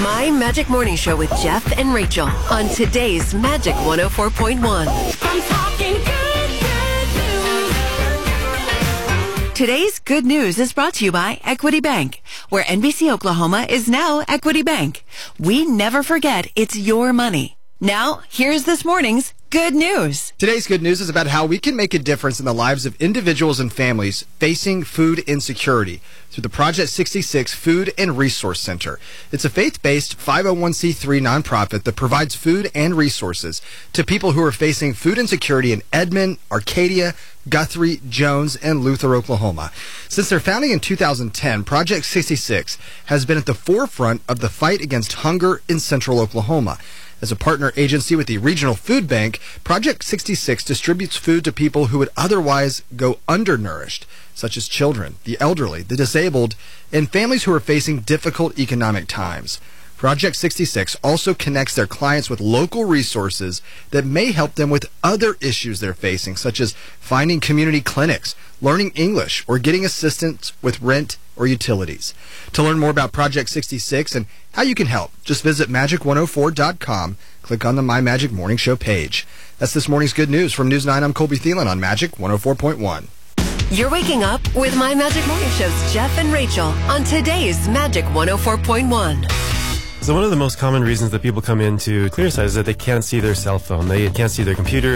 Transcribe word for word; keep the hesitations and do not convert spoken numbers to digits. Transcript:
My Magic Morning Show with Jeff and Rachel on today's Magic one oh four point one. I'm talking good, good news. Today's good news is brought to you by Equity Bank, where N B C Oklahoma is now Equity Bank. We never forget it's your money. Now, here's this morning's good news. Today's good news is about how we can make a difference in the lives of individuals and families facing food insecurity through the Project sixty-six Food and Resource Center. It's a faith-based five oh one c three nonprofit that provides food and resources to people who are facing food insecurity in Edmond, Arcadia, Guthrie, Jones, and Luther, Oklahoma. Since their founding in two thousand ten, Project sixty-six has been at the forefront of the fight against hunger in central Oklahoma. As a partner agency with the Regional Food Bank, Project sixty-six distributes food to people who would otherwise go undernourished, such as children, the elderly, the disabled, and families who are facing difficult economic times. Project sixty-six also connects their clients with local resources that may help them with other issues they're facing, such as finding community clinics, learning English, or getting assistance with rent or utilities. To learn more about Project sixty-six and how you can help, just visit magic one oh four dot com. Click on the My Magic Morning Show page. That's this morning's good news. From News nine, I'm Colby Thielen on Magic one oh four point one. You're waking up with My Magic Morning Show's Jeff and Rachel on today's Magic one oh four point one. So one of the most common reasons that people come into Clearside is that they can't see their cell phone. They can't see their computer.